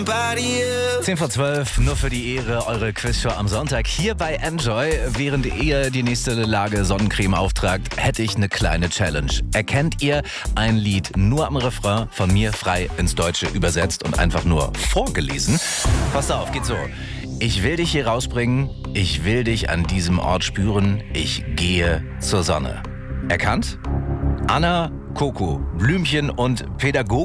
10 vor 12, nur für die Ehre, eure Quizshow am Sonntag hier bei Enjoy. Während ihr die nächste Lage Sonnencreme auftragt, hätte ich eine kleine Challenge. Erkennt ihr ein Lied nur am Refrain, von mir frei ins Deutsche übersetzt und einfach nur vorgelesen? Passt auf, geht so. Ich will dich hier rausbringen, ich will dich an diesem Ort spüren, ich gehe zur Sonne. Erkannt? Anna, Coco, Blümchen und Pädagogik.